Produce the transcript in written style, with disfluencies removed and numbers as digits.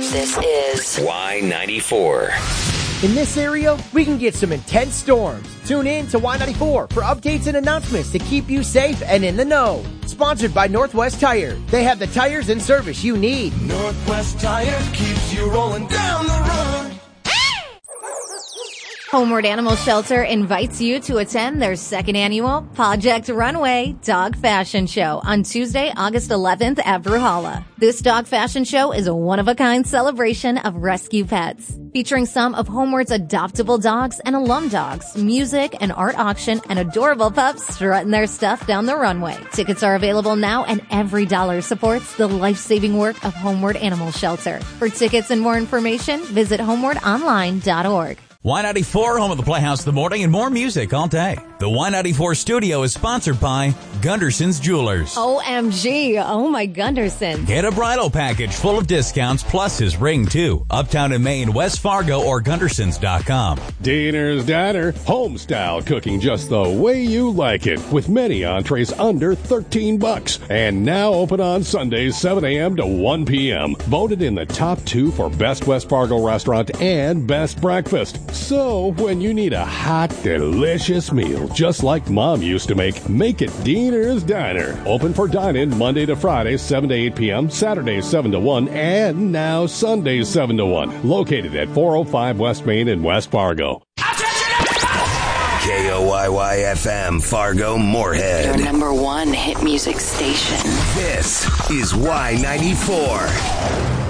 This is Y94. In this area, we can get some intense storms. Tune in to Y94 for updates and announcements to keep you safe and in the know. Sponsored by Northwest Tire. They have the tires and service you need. Northwest Tire keeps you rolling down the road. Homeward Animal Shelter invites you to attend their second annual Project Runway Dog Fashion Show on Tuesday, August 11th at Bruhala. This dog fashion show is a one-of-a-kind celebration of rescue pets, featuring some of Homeward's adoptable dogs and alum dogs, music, an art auction, and adorable pups strutting their stuff down the runway. Tickets are available now, and every dollar supports the life-saving work of Homeward Animal Shelter. For tickets and more information, visit homewardonline.org. Y94, home of the Playhouse in the morning and more music all day. The Y94 studio is sponsored by Gunderson's Jewelers. OMG. Oh, my Gunderson. Get a bridal package full of discounts plus his ring, too. Uptown in Maine, West Fargo, or Gundersons.com. Diner's Diner. Home-style cooking just the way you like it. With many entrees under $13. And now open on Sundays, 7 a.m. to 1 p.m. Voted in the top 2 for Best West Fargo Restaurant and Best Breakfast. So, when you need a hot, delicious meal, just like Mom used to make it Diner's Diner. Open for dine-in Monday to Friday, 7 to 8 p.m., Saturdays 7 to 1, and now Sundays 7 to 1. Located at 405 West Main in West Fargo. KOYY-FM, Fargo, Moorhead. your number one hit music station. This is Y94.